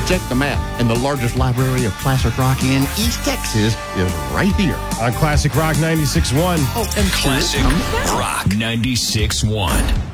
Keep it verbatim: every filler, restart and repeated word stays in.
check the map, and the largest library of classic rock in East Texas is right here. On Classic Rock ninety-six point one. Oh, and Classic Rock ninety-six point one.